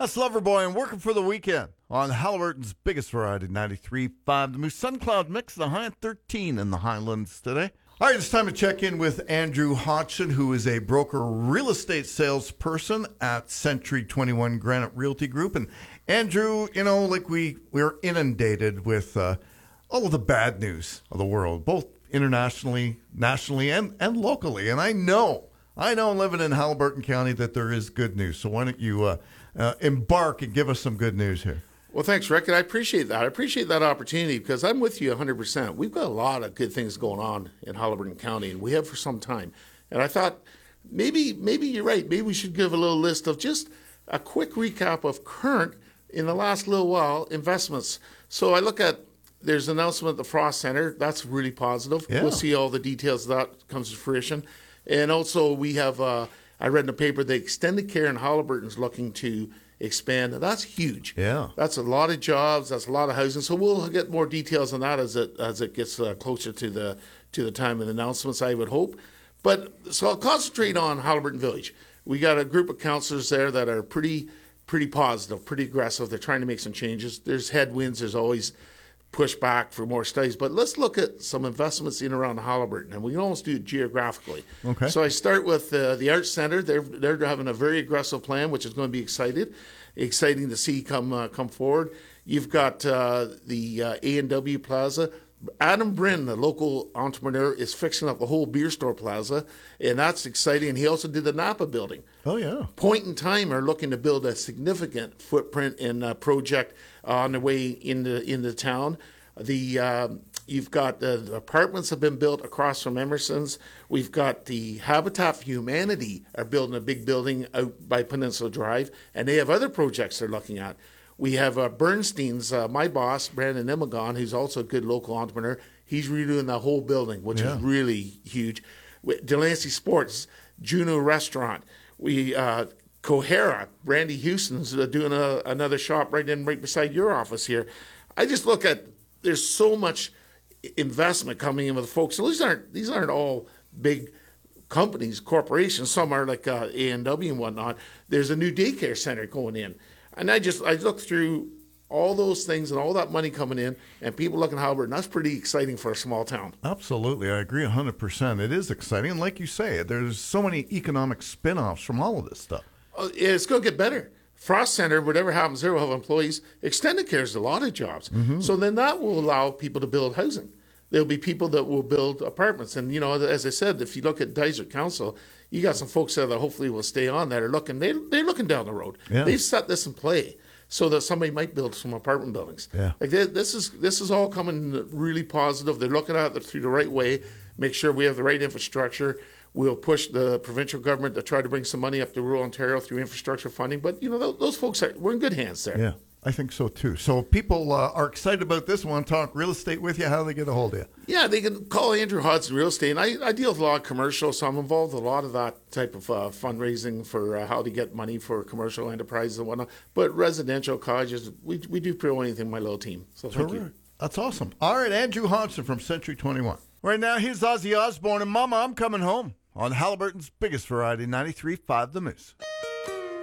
That's Loverboy and Working for the Weekend on Halliburton's biggest variety, 93.5. The Moose Sun Cloud Mix, the high at 13 in the Highlands today. All right, it's time to check in with Andrew Hodgson, who is a broker real estate salesperson at Century 21 Granite Realty Group. And Andrew, you know, like we're inundated with all of the bad news of the world, both internationally, nationally, and locally. And I know living in Haliburton County that there is good news. So why don't you embark and give us some good news here? Well, thanks, Rick, and I appreciate that. I appreciate that opportunity because I'm with you 100%. We've got a lot of good things going on in Haliburton County, and we have for some time. And I thought maybe you're right. Maybe we should give a little list of just a quick recap of current, in the last little while, investments. So I look at, there's an announcement at the Frost Center. That's really positive. Yeah. We'll see all the details of that comes to fruition. And also we have, I read in the paper, the extended care in Haliburton's looking to expand. That's huge. Yeah, that's a lot of jobs. That's a lot of housing. So we'll get more details on that as it gets closer to the time of the announcements, I would hope. But so I'll concentrate on Haliburton Village. We got a group of councillors there that are pretty positive, pretty aggressive. They're trying to make some changes. There's headwinds. There's always pushback for more studies. But let's look at some investments in around Haliburton, and we can almost do it geographically. Okay. So I start with the Arts Centre. They're having a very aggressive plan, which is going to be exciting to see come forward. You've got the A&W Plaza. Adam Bryn, the local entrepreneur, is fixing up the whole beer store plaza, and that's exciting. And he also did the Napa building. Oh, yeah. Point in Time are looking to build a significant footprint and project on the way into town. You've got the apartments have been built across from Emerson's. We've got the Habitat for Humanity are building a big building out by Peninsula Drive, and they have other projects they're looking at. We have Bernstein's, my boss, Brandon Imogon, who's also a good local entrepreneur. He's redoing the whole building, which is really huge. Delancey Sports, Juno Restaurant. We Cohera, Randy Houston's doing another shop right beside your office here. I just look at, there's so much investment coming in with the folks. So these aren't all big companies, corporations. Some are like A&W and whatnot. There's a new daycare center going in. And I look through all those things and all that money coming in, and people looking at Haliburton. That's pretty exciting for a small town. Absolutely. I agree 100%. It is exciting. And like you say, there's so many economic spin-offs from all of this stuff. It's going to get better. Frost Center, whatever happens there, will have employees. Extended care is a lot of jobs. Mm-hmm. So then that will allow people to build housing. There'll be people that will build apartments. And, you know, as I said, if you look at Dysart Council, you got some folks there that hopefully will stay on that are looking. They're looking down the road. Yeah. They've set this in play so that somebody might build some apartment buildings. Yeah. Like this is all coming really positive. They're looking at it through the right way, make sure we have the right infrastructure. We'll push the provincial government to try to bring some money up to rural Ontario through infrastructure funding. But, you know, those folks, we're in good hands there. Yeah, I think so, too. So people are excited about this, want to talk real estate with you. How do they get a hold of you? Yeah, they can call Andrew Hodgson Real Estate. And I deal with a lot of commercial, so I'm involved with a lot of that type of fundraising for how to get money for commercial enterprises and whatnot. But residential cottages, we do pretty well anything, my little team. So thank you. That's awesome. All right, Andrew Hodgson from Century 21. Right now, here's Ozzy Osbourne and Mama, I'm Coming Home on Haliburton's biggest variety, 93.5 The Moose.